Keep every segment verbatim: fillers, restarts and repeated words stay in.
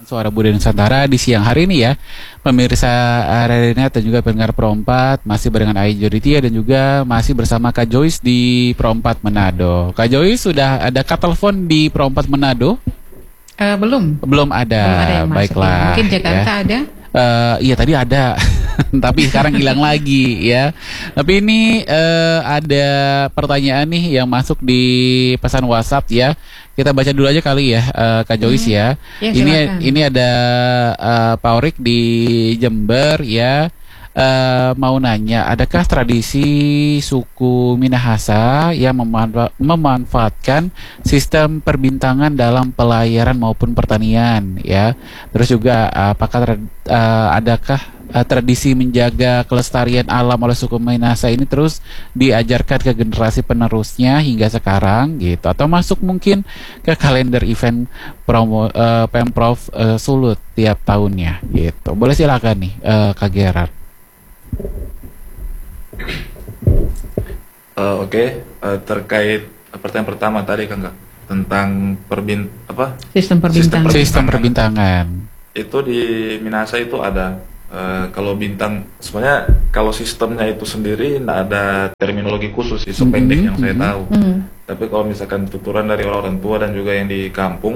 Suara Budaya Nusantara di siang hari ini ya, pemirsa Radionet dan juga pendengar Pro empat masih barengan Ai Joditia dan juga masih bersama Kak Joyce di Pro empat Manado. Kak Joyce sudah ada kak telepon di Pro empat Manado? Uh, belum. Belum ada. Belum ada yang masuk, Baiklah. Ya. Mungkin Jakarta ya. ada? Uh, iya tadi ada, tapi sekarang hilang lagi ya. Tapi ini uh, ada pertanyaan nih yang masuk di pesan WhatsApp ya. Kita baca dulu aja kali ya, uh, Kak Joyce hmm. ya. ya. Ini ini ada uh, Pak Orik di Jember ya. Uh, mau nanya, adakah tradisi suku Minahasa yang memanfa memanfaatkan sistem perbintangan dalam pelayaran maupun pertanian ya? Terus juga apakah uh, adakah uh, tradisi menjaga kelestarian alam oleh suku Minahasa ini terus diajarkan ke generasi penerusnya hingga sekarang gitu? Atau masuk mungkin ke kalender event promo uh, Pemprov uh, Sulut tiap tahunnya gitu? Boleh silakan nih uh, Kak Gerard. Uh, Oke, okay. uh, terkait pertanyaan pertama tadi kan Kak, tentang perbin apa? Sistem perbintangan. Sistem perbintangan. Itu di Minahasa itu ada. Uh, kalau bintang, sebenarnya kalau sistemnya itu sendiri tidak ada terminologi khusus sih, sependek mm-hmm. yang saya tahu. Mm-hmm. Tapi kalau misalkan tuturan dari orang tua dan juga yang di kampung,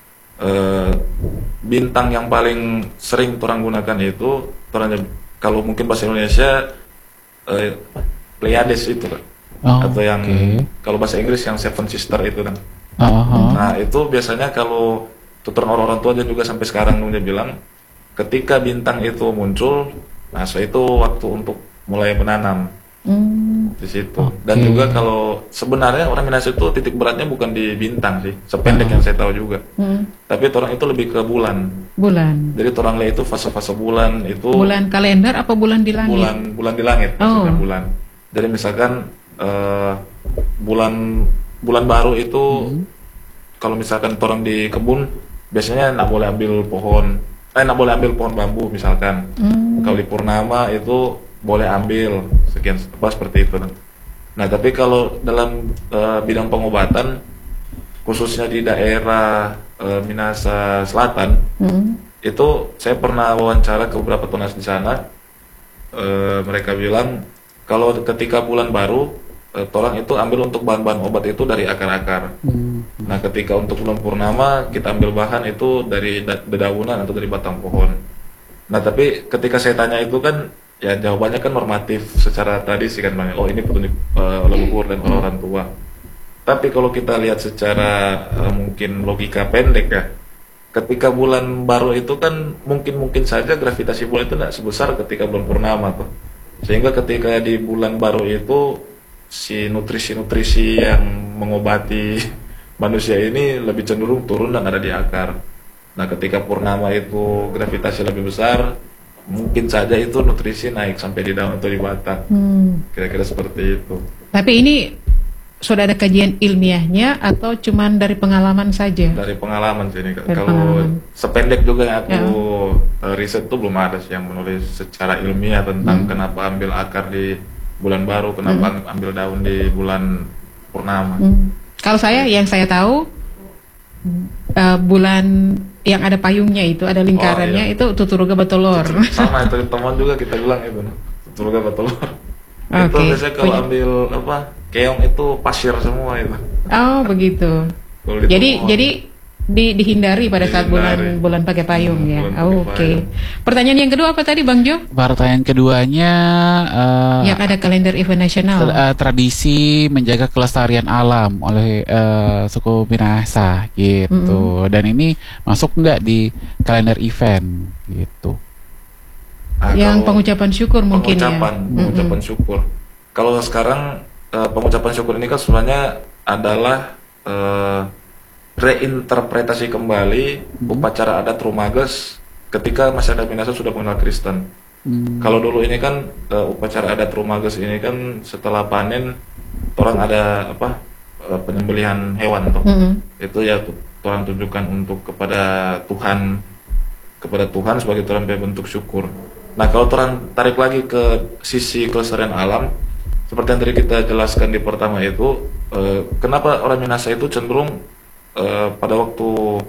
uh, bintang yang paling sering orang gunakan itu orang kalau mungkin bahasa Indonesia uh, Pleiades itu kan, oh, atau yang okay. kalau bahasa Inggris yang Seven Sister itu kan. Uh-huh. Nah itu biasanya kalau tuturan orang-orang tua dan juga sampai sekarang dia bilang ketika bintang itu muncul, nah so itu waktu untuk mulai menanam mm. di situ. Okay. Dan juga kalau sebenarnya orang Minahasa itu titik beratnya bukan di bintang sih, sependek uh-huh. yang saya tahu juga. Mm. Tapi orang itu lebih ke bulan. Bulan. Jadi orang lihat itu fase-fase bulan itu. Bulan kalender apa bulan di langit? Bulan bulan di langit maksudnya oh. bulan. Jadi misalkan uh, bulan bulan baru itu mm-hmm. kalau misalkan orang di kebun biasanya nggak boleh ambil pohon, eh nggak boleh ambil pohon bambu misalkan. Mm. Kalau di purnama itu boleh ambil sekian apa seperti itu. Nah tapi kalau dalam uh, bidang pengobatan khususnya di daerah uh, Minahasa Selatan mm. itu saya pernah wawancara ke beberapa tunas di sana. Uh, mereka bilang kalau ketika bulan baru, eh, orang itu ambil untuk bahan-bahan obat itu dari akar-akar. Hmm. Nah, ketika untuk bulan purnama, kita ambil bahan itu dari dedaunan atau dari batang pohon. Nah, tapi ketika saya tanya itu kan, ya jawabannya kan normatif secara tradisi kan, Bang. Oh, ini petunjuk uh, leluhur dan orang-orang tua. Tapi kalau kita lihat secara uh, mungkin logika pendek ya, ketika bulan baru itu kan mungkin-mungkin saja gravitasi bulan itu tidak sebesar ketika bulan purnama tuh. Sehingga ketika di bulan baru itu si nutrisi-nutrisi yang mengobati manusia ini lebih cenderung turun dan ada di akar. Nah ketika purnama itu gravitasi lebih besar, mungkin saja itu nutrisi naik sampai di daun atau di batang. Hmm. Kira-kira seperti itu. Tapi ini sudah ada kajian ilmiahnya atau cuman dari pengalaman saja? Dari pengalaman sih ini. Kalau sependek juga yang aku ya. riset tuh belum ada sih yang menulis secara ilmiah tentang hmm. kenapa ambil akar di bulan baru, kenapa hmm. ambil daun di bulan purnama. Hmm. Kalau saya yang saya tahu uh, bulan yang ada payungnya itu, ada lingkarannya oh, iya. itu Tuturuga Batolor. Sama itu teman juga kita bilang itu Tuturuga Batolor. Okay. Itu biasanya kalau ambil apa? Keong itu pasir semua itu. Oh begitu. Jadi pohon. jadi di, dihindari pada dihindari. saat bulan bulan pakai payung hmm, ya. Oh, Oke. Okay. Pertanyaan yang kedua apa tadi Bang Jo? Pertanyaan keduanya uh, yang ada kalender event nasional. Uh, tradisi menjaga kelestarian alam oleh uh, suku Minahasa gitu. Mm-hmm. Dan ini masuk nggak di kalender event gitu? Nah, yang pengucapan syukur mungkin pengucapan, ya. Pengucapan mm-hmm. syukur. Kalau sekarang Uh, pengucapan syukur ini kan sebenarnya adalah uh, reinterpretasi kembali hmm. upacara adat Rumages ketika masyarakat Minahasa sudah mengenal Kristen. Hmm. Kalau dulu ini kan uh, upacara adat Rumages ini kan setelah panen orang ada apa uh, penyembelihan hewan tuh. Hmm. Itu ya orang tunjukkan untuk kepada Tuhan kepada Tuhan sebagai orang bentuk syukur. Nah kalau orang tarik lagi ke sisi kelestarian alam, seperti yang tadi kita jelaskan di pertama itu, eh, kenapa orang Minahasa itu cenderung eh, pada waktu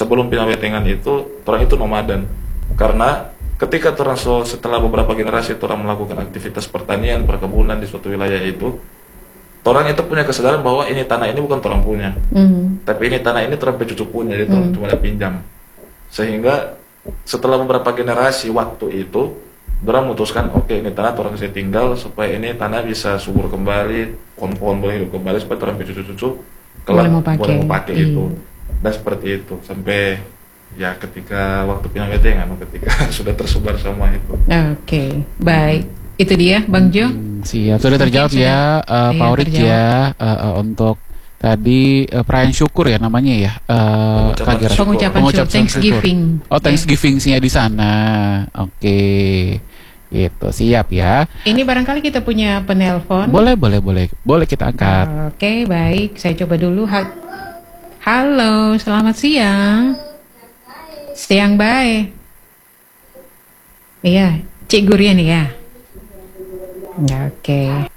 sebelum pinawetengan itu orang itu nomaden. Karena ketika orang so, setelah beberapa generasi orang melakukan aktivitas pertanian, perkebunan di suatu wilayah itu, orang itu punya kesadaran bahwa ini tanah ini bukan orang punya, Mm. tapi ini tanah ini orang cucu punya, jadi orang Hmm. cuma ada pinjam. Sehingga setelah beberapa generasi waktu itu, orang memutuskan, oke ini tanah orang saya tinggal supaya ini tanah bisa subur kembali, pohon-pohon boleh hidup kembali supaya orang cucu-cucu kelak Boleh mau pakai. boleh mau pakai Iya. itu. Dan seperti itu sampai ya ketika waktu pinawetengan, ketika sudah tersebar semua itu. Oke, baik. Itu dia, Bang Jo. Hmm, siap, sudah Mungkin terjawab sudah. ya, uh, Iya, Pak Orik terjawab. ya, uh, uh, untuk tadi uh, perayaan syukur ya namanya ya, uh, Pengucapan Kak Gira. syukur. Pengucapan Pengucapan syukur, Thanksgiving. Oh, Thanksgiving-nya di sana. Oke. Gitu, siap ya. Ini barangkali kita punya penelpon. Boleh, boleh, boleh. Boleh kita angkat. Oke, baik. Saya coba dulu. Ha- Halo, selamat siang. Siang baik. Iya, Cik Gurian ya. Ya, oke.